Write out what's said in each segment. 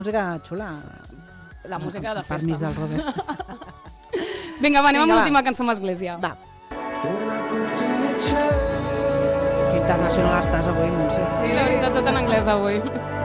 Música xula. La música de festa. Permís del Robert. Vinga, va, anem amb l'última cançó amb Església. Va. Que internacional estàs avui, Montse. Sí, la veritat, tot en anglès avui.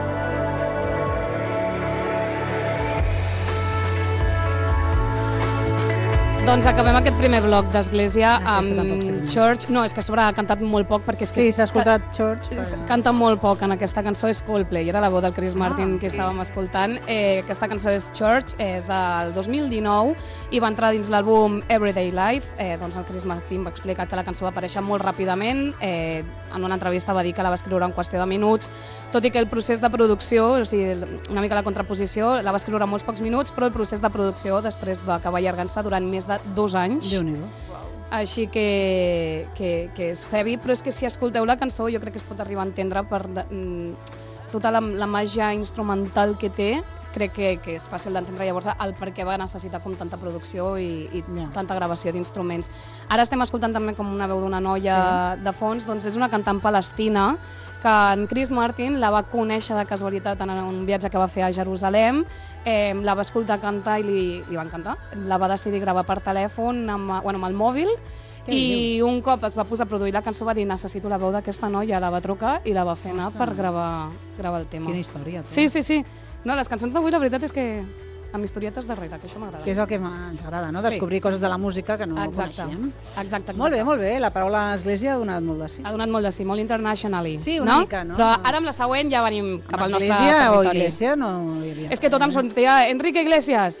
Doncs acabem aquest primer bloc d'Església amb Church. No, és que a sobre ha cantat molt poc perquè és que... Sí, s'ha escoltat Church. Canta molt poc en aquesta cançó, és Coldplay, era la veu del Chris Martin que estàvem escoltant. Aquesta cançó és Church, és del 2019 i va entrar dins l'àlbum Everyday Life. Doncs el Chris Martin va explicar que la cançó va aparèixer molt ràpidament. En una entrevista va dir que la va escriure en qüestió de minuts, tot i que el procés de producció, o sigui, una mica la contraposició, la va escriure en molts pocs minuts, però el procés de producció després va acabar allargant-se durant més de 2 anys. Déu-n'hi-do. Així que és heavy, però és que si escolteu la cançó jo crec que es pot arribar a entendre per tota la màgia instrumental que té. Crec que és fàcil d'entendre llavors el per què va necessitar com tanta producció i tanta gravació d'instruments. Ara estem escoltant també com una veu d'una noia de fons, doncs és una cantant palestina que en Chris Martin la va conèixer de casualitat en un viatge que va fer a Jerusalem, la va escoltar cantar i li va encantar. La va decidir gravar per telèfon amb el mòbil i un cop es va posar a produir la cançó va dir necessito la veu d'aquesta noia, la va trucar i la va fer anar per gravar el tema. Quina història. Sí. No, les cançons d'avui la veritat és que amb historietes darrere, que això m'agrada. Que és el que ens agrada, no? Descobrir coses de la música que no coneixíem. Exacte. Molt bé. La paraula església ha donat molt de sí. Ha donat molt de sí, molt internationally. Sí, una mica, no? Però ara amb la següent ja venim cap al nostre territori. Església o iglesia no hi havia. És que tot em sortia Enrique Iglesias.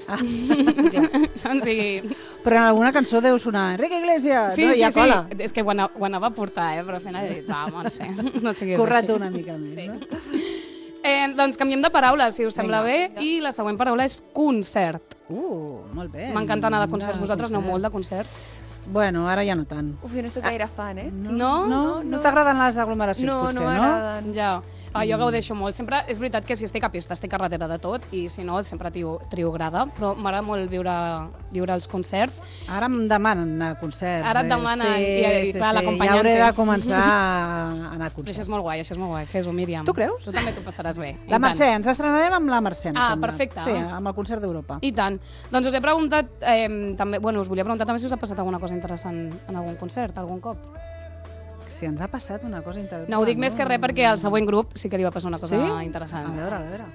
Però en alguna cançó deu sonar Enrique Iglesias. Sí. És que ho anava a portar, però al final he dit, Montse, no siguis així. Corre-te una mica més, no? Doncs canviem de paraula, si us sembla bé, i la següent paraula és concert. Molt bé. M'encanta anar de concerts. Vosaltres aneu molt de concerts? Bueno, ara ja no tant. Uf, jo no soc gaire fan, eh? No t'agraden les aglomeracions, potser, no? No m'agraden. Ja. Jo gaudeixo molt. Sempre és veritat que si estic a pista, estic carretera de tot, i si no, sempre trio grada, però m'agrada molt viure els concerts. Ara em demanen anar a concerts. Ara et demanen, i clar, l'acompanyant. Ja hauré de començar a anar a concerts. Això és molt guai, fes-ho, Míriam. Tu creus? Tu també t'ho passaràs bé. La Mercè, ens estrenarem amb la Mercè, em sembla. Perfecte. Sí, amb el concert d'Europa. I tant. Doncs us he preguntat, també, us volia preguntar també si us ha passat alguna cosa interessant en algun concert, algun cop. Si ens ha passat una cosa interessant. No ho dic més que res perquè al següent grup sí que li va passar una cosa interessant. A veure.